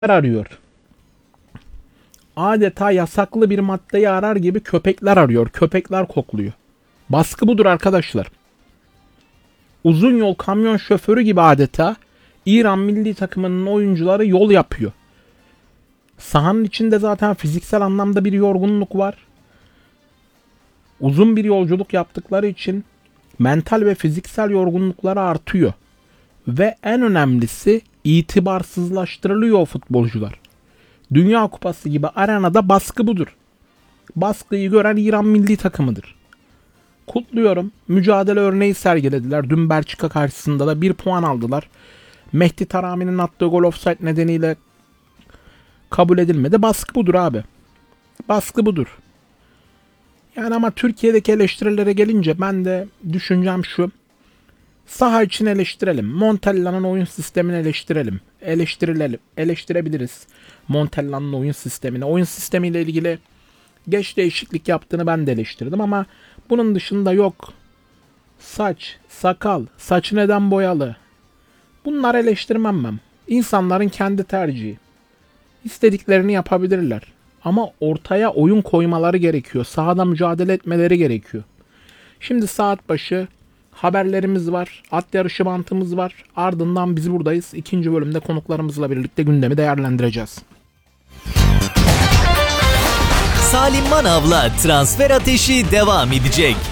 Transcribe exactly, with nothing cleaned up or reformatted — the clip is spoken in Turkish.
arıyor. Adeta yasaklı bir maddeyi arar gibi köpekler arıyor. Köpekler kokluyor. Baskı budur arkadaşlar. Uzun yol kamyon şoförü gibi adeta İran milli takımının oyuncuları yol yapıyor. Sahanın içinde zaten fiziksel anlamda bir yorgunluk var. Uzun bir yolculuk yaptıkları için mental ve fiziksel yorgunlukları artıyor. Ve en önemlisi itibarsızlaştırılıyor o futbolcular. Dünya Kupası gibi arenada baskı budur. Baskıyı gören İran milli takımıdır. Kutluyorum. Mücadele örneği sergilediler. Dün Belçika karşısında da bir puan aldılar. Mehdi Tarami'nin attığı gol offside nedeniyle kabul edilmedi. Baskı budur abi. Baskı budur. Yani ama Türkiye'deki eleştirilere gelince ben de düşüncem şu. Saha için eleştirelim. Montella'nın oyun sistemini eleştirelim. Eleştirilelim. Eleştirebiliriz Montella'nın oyun sistemini. Oyun sistemiyle ilgili geç değişiklik yaptığını ben de eleştirdim ama bunun dışında yok. Saç, sakal, saç neden boyalı? Bunları eleştirmem ben. İnsanların kendi tercihi. İstediklerini yapabilirler. Ama ortaya oyun koymaları gerekiyor. Sahada mücadele etmeleri gerekiyor. Şimdi saat başı haberlerimiz var. At yarışı bantımız var. Ardından biz buradayız. İkinci bölümde konuklarımızla birlikte gündemi değerlendireceğiz. Salim Manav'la Transfer Ateşi devam edecek.